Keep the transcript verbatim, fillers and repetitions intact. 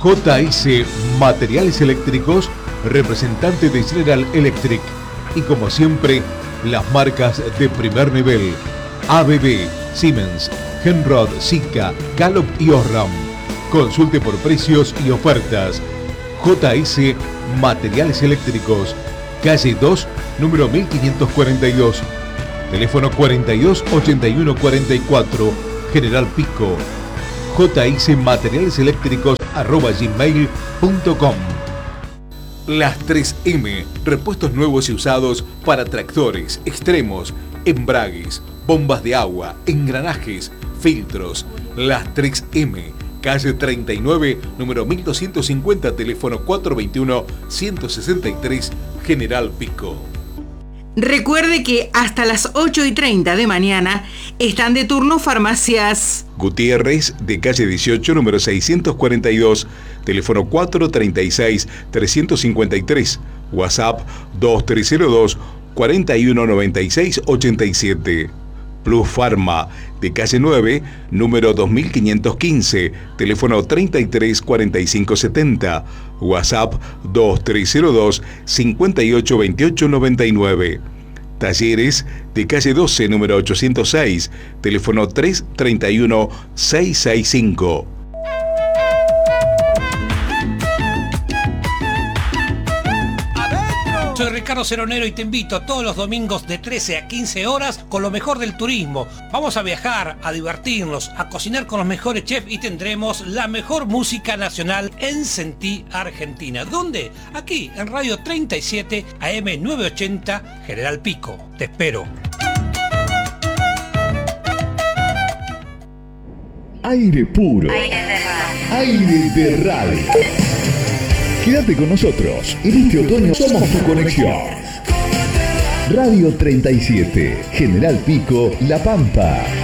J S Materiales Eléctricos, representante de General Electric. Y como siempre, las marcas de primer nivel: A B B, Siemens, Henrod, Sika, Gallup y Osram. Consulte por precios y ofertas. J S Materiales Eléctricos, calle dos, número mil quinientos cuarenta y dos. Teléfono cuarenta y dos ochenta y uno cuarenta y cuatro, General Pico. J S Materiales Eléctricos arroba gmail punto com. Las tres eme, repuestos nuevos y usados para tractores, extremos, embragues, bombas de agua, engranajes, filtros. Las tres eme, calle treinta y nueve, número mil doscientos cincuenta, teléfono cuatrocientos veintiuno, ciento sesenta y tres, General Pico. Recuerde que hasta las ocho y treinta de mañana están de turno farmacias Gutiérrez, de calle dieciocho, número seiscientos cuarenta y dos, teléfono cuatrocientos treinta y seis, trescientos cincuenta y tres, WhatsApp dos tres cero dos, cuarenta y uno noventa y seis ochenta y siete. Plus Pharma, de calle nueve, número dos mil quinientos quince, teléfono treinta y tres cuarenta y cinco setenta, WhatsApp dos tres cero dos, cincuenta y ocho veintiocho noventa y nueve. Talleres, de calle doce, número ochocientos seis, teléfono tres treinta y uno seiscientos sesenta y cinco. Soy Ricardo Ceronero y te invito todos los domingos de trece a quince horas con lo mejor del turismo. Vamos a viajar, a divertirnos, a cocinar con los mejores chefs y tendremos la mejor música nacional en Sentí Argentina. ¿Dónde? Aquí en Radio treinta y siete A M novecientos ochenta General Pico. Te espero. Aire puro. Aire de radio. Aire de radio. Quédate con nosotros. En este otoño somos tu conexión. Radio treinta y siete, General Pico, La Pampa.